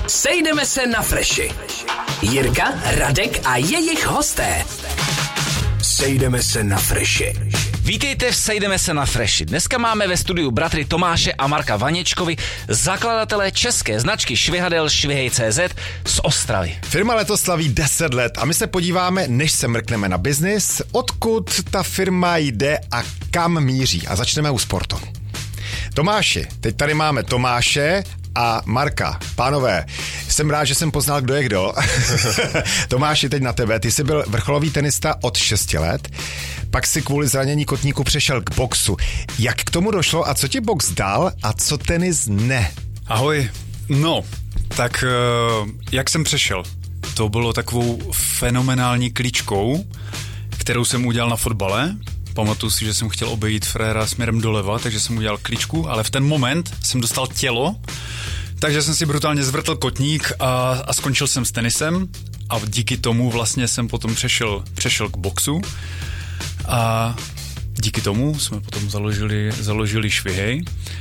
Sejdeme se na Freši. Jirka, Radek a jejich hosté. Sejdeme se na Freši. Vítejte v Sejdeme se na Freši. Dneska máme ve studiu bratry Tomáše a Marka Vaněčkovi, zakladatelé české značky švihadel Švihej.cz z Ostravy. Firma letos slaví 10 let a my se podíváme, než se mrkneme na biznis, odkud ta firma jde a kam míří. A začneme u sportu. Tomáši, teď tady máme Tomáše a Marka. Pánové, jsem rád, že jsem poznal, kdo je kdo. Tomáši, teď na tebe. Ty jsi byl vrcholový tenista od 6 let, pak si kvůli zranění kotníku přešel k boxu. Jak k tomu došlo a co ti box dal a co tenis ne? Ahoj. No, tak jak jsem přešel? To bylo takovou fenomenální kličkou, kterou jsem udělal na fotbale. Pamatuju si, že jsem chtěl obejít fréra směrem doleva, takže jsem udělal kličku, ale v ten moment jsem dostal tělo, takže jsem si brutálně zvrtl kotník a skončil jsem s tenisem a díky tomu vlastně jsem potom přešel k boxu a díky tomu jsme potom založili Švihej,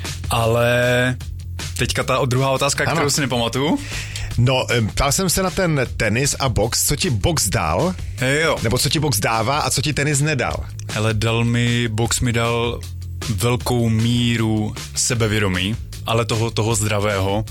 ale teďka ta druhá otázka, kterou si nepamatuju. No, ptal jsem se na ten tenis a box, co ti box dal, nebo co ti box dává a co ti tenis nedal? Hele, box mi dal velkou míru sebevědomí, ale toho zdravého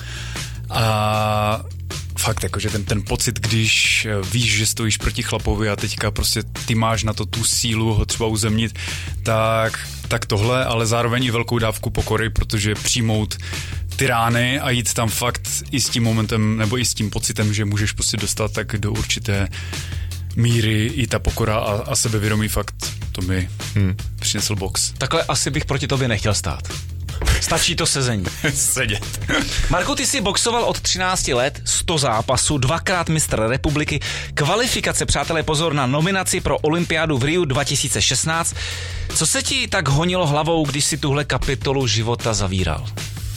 a fakt jakože ten pocit, když víš, že stojíš proti chlapovi a teďka prostě ty máš na to tu sílu ho třeba uzemnit, tak tohle, ale zároveň i velkou dávku pokory, protože přijmout ty rány a jít tam fakt i s tím momentem, nebo i s tím pocitem, že můžeš prostě dostat tak do určité míry i ta pokora a sebevědomí fakt, to mi přinesl box. Takhle asi bych proti tobě nechtěl stát. Stačí to sezení. Sedět. Marku, ty jsi boxoval od 13 let, 100 zápasů, 2krát mistr republiky, kvalifikace, přátelé, pozor, na nominaci pro olympiádu v Riu 2016. Co se ti tak honilo hlavou, když si tuhle kapitolu života zavíral?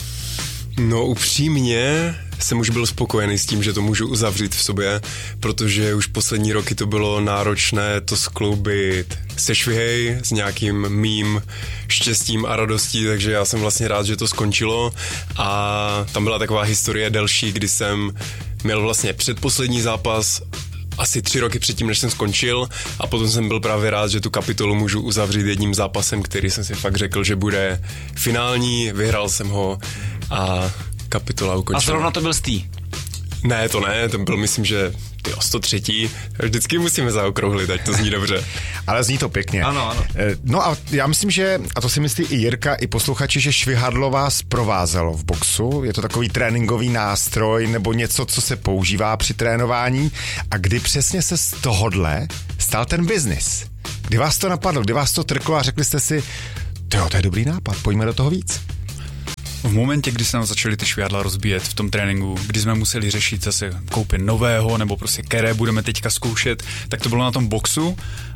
No upřímně jsem už byl spokojený s tím, že to můžu uzavřít v sobě, protože už poslední roky to bylo náročné to skloubit se Švihej s nějakým mým štěstím a radostí, takže já jsem vlastně rád, že to skončilo a tam byla taková historie delší, kdy jsem měl vlastně předposlední zápas asi 3 roky předtím, než jsem skončil a potom jsem byl právě rád, že tu kapitolu můžu uzavřít jedním zápasem, který jsem si fakt řekl, že bude finální, vyhrál jsem ho a kapitola ukončila. A zrovna to byl stý? Ne, to byl myslím, že 103. Vždycky musíme zaokrouhlit, ať to zní dobře. Ale zní to pěkně. Ano. No a já myslím, že, a to si myslí i Jirka, i posluchači, že švihadlo vás provázelo v boxu. Je to takový tréninkový nástroj nebo něco, co se používá při trénování. A kdy přesně se z tohodle stal ten biznis? Kdy vás to napadlo, kdy vás to trklo a řekli jste si, to je dobrý nápad, pojďme do toho víc. V momentě, kdy se nám začaly ty švihadla rozbíjet v tom tréninku, kdy jsme museli řešit zase koupit nového, nebo prostě které budeme teďka zkoušet, tak to bylo na tom boxu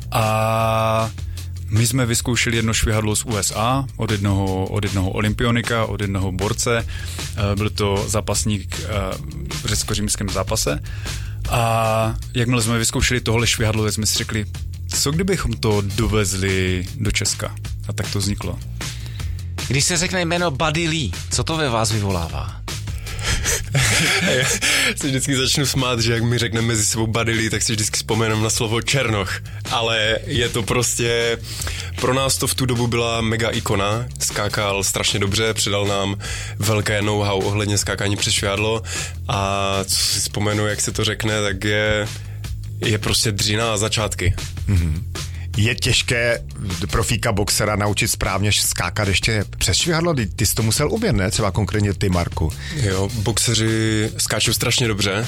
a my jsme vyzkoušeli jedno švihadlo z USA od jednoho olympionika, od jednoho borce. Byl to zápasník v řecko-římském zápase a jakmile jsme vyzkoušeli tohle švihadlo, tak jsme si řekli, co kdybychom to dovezli do Česka? A tak to vzniklo. Když se řekne jméno Buddy Lee, co to ve vás vyvolává? Já se vždycky začnu smát, že jak mi řekne mezi sebou Buddy Lee, tak si vždycky vzpomenem na slovo Černoch. Ale je to prostě, pro nás to v tu dobu byla mega ikona, skákal strašně dobře, předal nám velké know-how ohledně skákání přes švihadlo a co si vzpomenu, jak se to řekne, tak je prostě dřina a začátky. Je těžké profíka boxera naučit správně skákat ještě přes švihadlo? Ty jsi to musel umět, ne? Třeba konkrétně ty, Marku. Jo, boxeři skáčou strašně dobře,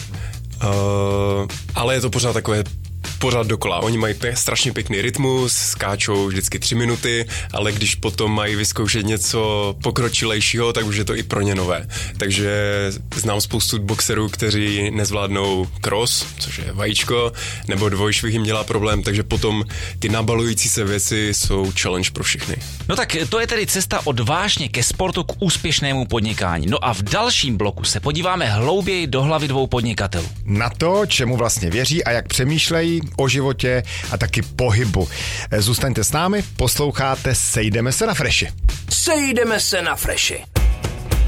ale je to pořád takové pořád dokola. Oni mají strašně pěkný rytmus, skáčou vždycky 3 minuty, ale když potom mají vyzkoušet něco pokročilejšího, tak už je to i pro ně nové. Takže znám spoustu boxerů, kteří nezvládnou cross, což je vajíčko, nebo dvojšvih jim dělá problém, takže potom ty nabalující se věci jsou challenge pro všechny. No tak to je tedy cesta od vášně ke sportu k úspěšnému podnikání. No a v dalším bloku se podíváme hlouběji do hlavy 2 podnikatelů. Na to, čemu vlastně věří a jak přemýšlejí o životě a taky pohybu. Zůstaňte s námi, posloucháte Sejdeme se na Freši. Sejdeme se na Freši.